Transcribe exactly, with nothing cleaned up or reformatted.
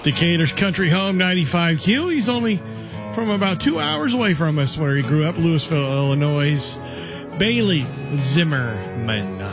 Decatur's country home, ninety-five Q. He's only from about two hours away from us where he grew up, Louisville, Illinois. Bailey Zimmerman.